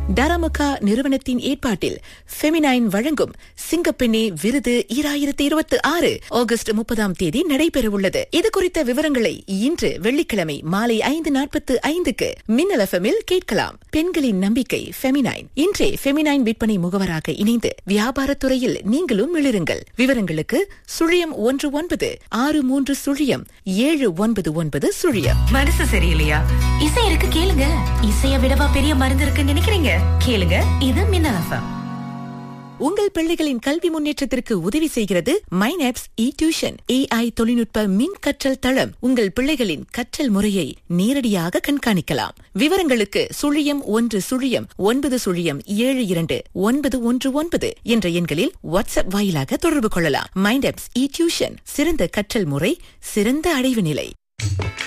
டரமுகா நிறுவனத்தின் ஏற்பாட்டில் ஃபெமினைன் வழங்கும் சிங்கப்பெண்ணே விருது 2026 ஆகஸ்ட் 30 நடைபெறவுள்ளது. இது குறித்த விவரங்களை இன்று வெள்ளிக்கிழமை மாலை 5:45 மின்னல் எஃப்எம்மில் கேட்கலாம். பெண்களின் நம்பிக்கை ஃபெமினைன். இன்றே ஃபெமினைன் விற்பனை முகவராக இணைந்து வியாபாரத்துறையில் நீங்களும் எழுருங்கள். விவரங்களுக்கு 019630799. மனசு சரியில்லையா? இசை இருக்கு, கேளுங்க. இசைய விடவா பெரிய மருந்து இருக்குன்னு நினைக்கிறீங்க? கேளுங்க, இது மின்னல் எஃப்எம். உங்கள் பிள்ளைகளின் கல்வி முன்னேற்றத்திற்கு உதவி செய்கிறது மைனாப்ஸ் டியூஷன். AI தொழில்நுட்ப மின் கற்றல் தளம். உங்கள் பிள்ளைகளின் கற்றல் முறையை நேரடியாக கண்காணிக்கலாம். விவரங்களுக்கு 0109072919 என்ற எண்களில் வாட்ஸ்அப் வாயிலாக தொடர்பு கொள்ளலாம். மைனாப்ஸ் டியூஷன், சிறந்த கற்றல் முறை, சிறந்த அடைவு நிலை.